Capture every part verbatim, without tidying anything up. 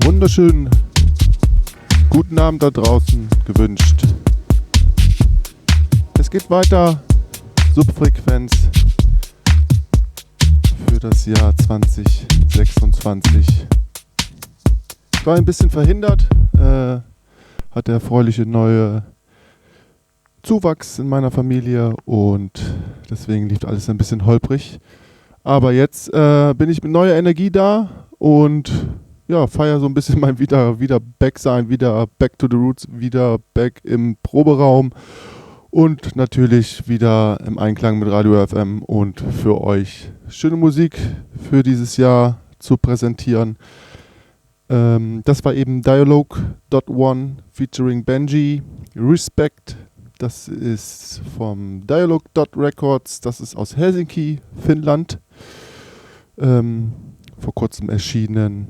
wunderschönen guten Abend da draußen gewünscht. Es geht weiter, Subfrequenz für das Jahr zwanzig sechsundzwanzig. Ich war ein bisschen verhindert, äh, hatte erfreuliche neue Zuwachs in meiner Familie und deswegen lief alles ein bisschen holprig. Aber jetzt äh, bin ich mit neuer Energie da und ja, feiere so ein bisschen mein wieder, wieder back sein, wieder back to the roots, wieder back im Proberaum und natürlich wieder im Einklang mit Radio F M und für euch schöne Musik für dieses Jahr zu präsentieren. Ähm, das war eben Dialogue Dot One featuring Benji, Respect. Das ist vom Dialogue Dot Records, das ist aus Helsinki, Finnland, ähm, vor kurzem erschienen.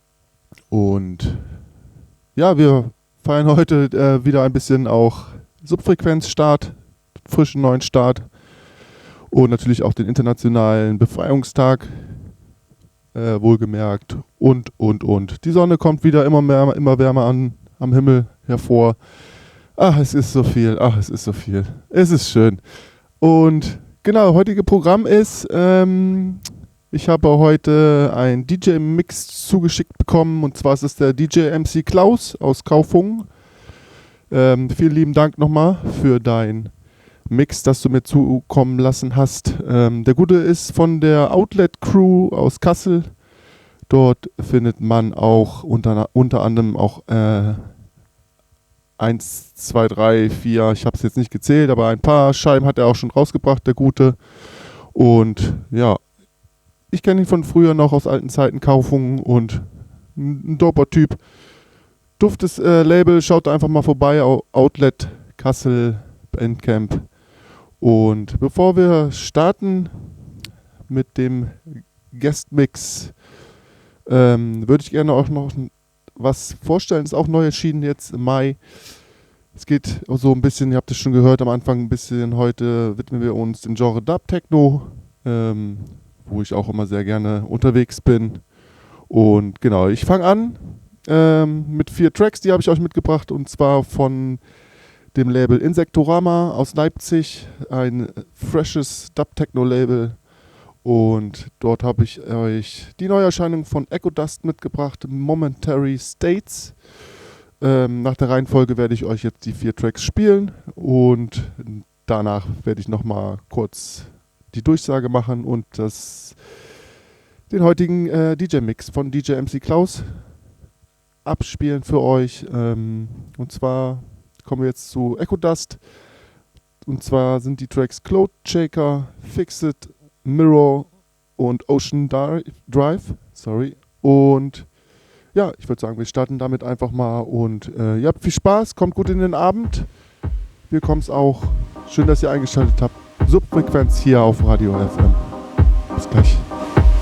Und ja, wir feiern heute äh, wieder ein bisschen auch Subfrequenzstart, frischen neuen Start und natürlich auch den internationalen Befreiungstag, äh, wohlgemerkt und, und, und. Die Sonne kommt wieder immer mehr, immer wärmer an, am Himmel hervor. Ach, es ist so viel, ach, es ist so viel. Es ist schön. Und genau, heutige Programm ist, ähm, ich habe heute einen D J-Mix zugeschickt bekommen und zwar ist es der D J M C Klaus aus Kaufungen. Ähm, vielen lieben Dank nochmal für dein Mix, das du mir zukommen lassen hast. Ähm, der Gute ist von der Outlet Crew aus Kassel. Dort findet man auch unter, unter anderem auch äh, eins, zwei, drei, vier, ich habe es jetzt nicht gezählt, aber ein paar Scheiben hat er auch schon rausgebracht, der Gute. Und ja, ich kenne ihn von früher noch aus alten Zeiten, Kaufungen und ein doper Typ. Duftes äh, Label, schaut da einfach mal vorbei, Outlet Kassel Bandcamp. Und bevor wir starten mit dem Guestmix, ähm, würde ich gerne auch noch was vorstellen. Ist auch neu erschienen jetzt im Mai. Es geht so ein bisschen, ihr habt es schon gehört am Anfang, ein bisschen heute widmen wir uns dem Genre Dub Techno, ähm, wo ich auch immer sehr gerne unterwegs bin. Und genau, ich fange an ähm, mit vier Tracks, die habe ich euch mitgebracht und zwar von dem Label Insectorama aus Leipzig, ein freshes Dub-Techno-Label. Und dort habe ich euch die Neuerscheinung von Echo Dust mitgebracht, Momentary States. Ähm, nach der Reihenfolge werde ich euch jetzt die vier Tracks spielen und danach werde ich nochmal kurz die Durchsage machen und das, den heutigen äh, D J-Mix von D J M C Klaus abspielen für euch. Ähm, und zwar kommen wir jetzt zu Echo Dust. Und zwar sind die Tracks Cloud Shaker, Fix It, Mirror und Ocean Drive. Sorry. Und ja, ich würde sagen, wir starten damit einfach mal. Und äh, ihr habt viel Spaß, kommt gut in den Abend. Wir kommen es auch. Schön, dass ihr eingeschaltet habt. Subfrequenz hier auf Radio F M. Bis gleich.